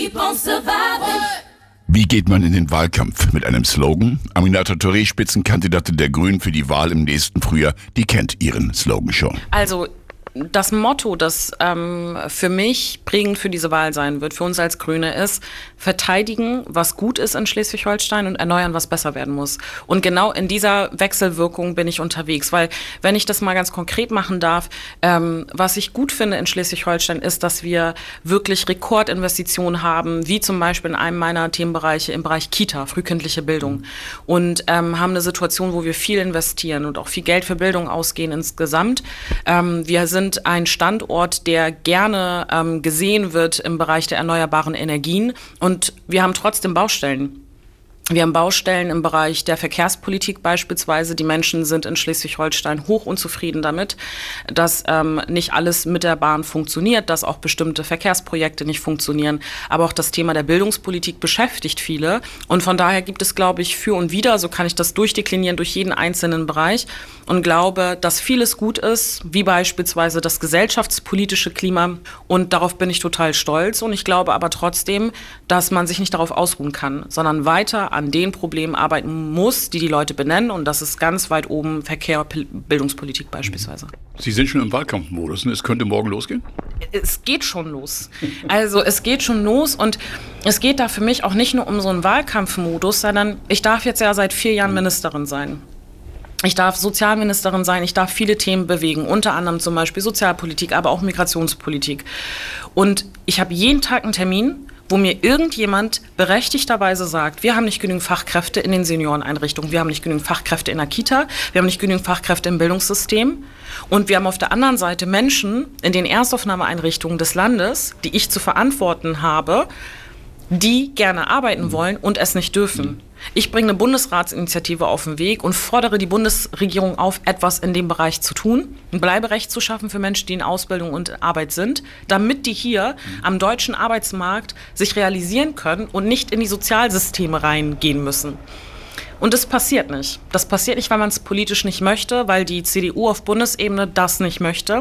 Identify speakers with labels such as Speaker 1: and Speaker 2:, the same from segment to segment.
Speaker 1: Wie geht man in den Wahlkampf? Mit einem Slogan? Aminata Touré, Spitzenkandidatin der Grünen für die Wahl im nächsten Frühjahr, die kennt ihren Slogan schon.
Speaker 2: Also das Motto, das für mich prägend für diese Wahl sein wird, für uns als Grüne, ist: verteidigen, was gut ist in Schleswig-Holstein, und erneuern, was besser werden muss. Und genau in dieser Wechselwirkung bin ich unterwegs, weil, wenn ich das mal ganz konkret machen darf, was ich gut finde in Schleswig-Holstein ist, dass wir wirklich Rekordinvestitionen haben, wie zum Beispiel in einem meiner Themenbereiche im Bereich Kita, frühkindliche Bildung, und haben eine Situation, wo wir viel investieren und auch viel Geld für Bildung ausgehen insgesamt. Wir sind ein Standort, der gerne gesehen wird im Bereich der erneuerbaren Energien, und wir haben trotzdem Baustellen. Wir haben Baustellen im Bereich der Verkehrspolitik beispielsweise. Die Menschen sind in Schleswig-Holstein hoch unzufrieden damit, dass nicht alles mit der Bahn funktioniert, dass auch bestimmte Verkehrsprojekte nicht funktionieren. Aber auch das Thema der Bildungspolitik beschäftigt viele. Und von daher gibt es, glaube ich, für und wider, so kann ich das durchdeklinieren durch jeden einzelnen Bereich, und glaube, dass vieles gut ist, wie beispielsweise das gesellschaftspolitische Klima. Und darauf bin ich total stolz. Und ich glaube aber trotzdem, dass man sich nicht darauf ausruhen kann, sondern weiter an den Problemen arbeiten muss, die die Leute benennen. Und das ist ganz weit oben Verkehr, Bildungspolitik beispielsweise.
Speaker 1: Sie sind schon im Wahlkampfmodus, und es könnte morgen losgehen?
Speaker 2: Es geht schon los. Also es geht schon los, und es geht da für mich auch nicht nur um so einen Wahlkampfmodus, sondern ich darf jetzt ja seit 4 Jahren Ministerin sein. Ich darf Sozialministerin sein, ich darf viele Themen bewegen, unter anderem zum Beispiel Sozialpolitik, aber auch Migrationspolitik. Und ich habe jeden Tag einen Termin, wo mir irgendjemand berechtigterweise sagt, wir haben nicht genügend Fachkräfte in den Senioreneinrichtungen, wir haben nicht genügend Fachkräfte in der Kita, wir haben nicht genügend Fachkräfte im Bildungssystem, und wir haben auf der anderen Seite Menschen in den Erstaufnahmeeinrichtungen des Landes, die ich zu verantworten habe, die gerne arbeiten wollen und es nicht dürfen. Ich bringe eine Bundesratsinitiative auf den Weg und fordere die Bundesregierung auf, etwas in dem Bereich zu tun, ein Bleiberecht zu schaffen für Menschen, die in Ausbildung und Arbeit sind, damit die hier am deutschen Arbeitsmarkt sich realisieren können und nicht in die Sozialsysteme reingehen müssen. Und das passiert nicht. Das passiert nicht, weil man es politisch nicht möchte, weil die CDU auf Bundesebene das nicht möchte.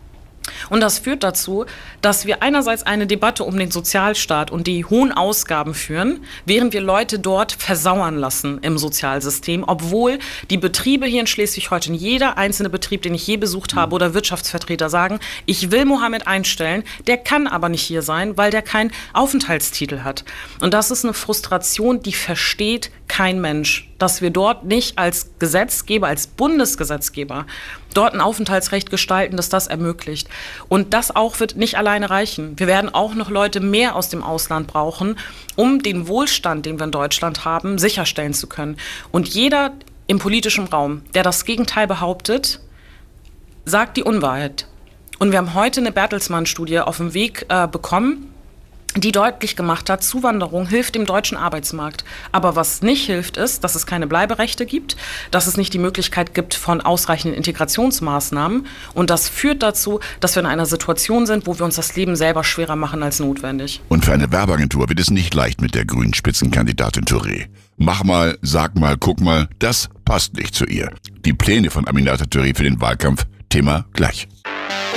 Speaker 2: Und das führt dazu, dass wir einerseits eine Debatte um den Sozialstaat und die hohen Ausgaben führen, während wir Leute dort versauern lassen im Sozialsystem, obwohl die Betriebe hier in Schleswig-Holstein, jeder einzelne Betrieb, den ich je besucht habe, oder Wirtschaftsvertreter sagen, ich will Mohammed einstellen, der kann aber nicht hier sein, weil der keinen Aufenthaltstitel hat. Und das ist eine Frustration, die versteht kein Mensch, dass wir dort nicht als Gesetzgeber, als Bundesgesetzgeber, dort ein Aufenthaltsrecht gestalten, das das ermöglicht. Und das auch wird nicht alleine reichen. Wir werden auch noch Leute mehr aus dem Ausland brauchen, um den Wohlstand, den wir in Deutschland haben, sicherstellen zu können. Und jeder im politischen Raum, der das Gegenteil behauptet, sagt die Unwahrheit. Und wir haben heute eine Bertelsmann-Studie auf den Weg bekommen, die deutlich gemacht hat, Zuwanderung hilft dem deutschen Arbeitsmarkt. Aber was nicht hilft, ist, dass es keine Bleiberechte gibt, dass es nicht die Möglichkeit gibt von ausreichenden Integrationsmaßnahmen. Und das führt dazu, dass wir in einer Situation sind, wo wir uns das Leben selber schwerer machen als notwendig.
Speaker 1: Und für eine Werbeagentur wird es nicht leicht mit der grünen Spitzenkandidatin Touré. Mach mal, sag mal, guck mal, das passt nicht zu ihr. Die Pläne von Aminata Touré für den Wahlkampf, Thema gleich.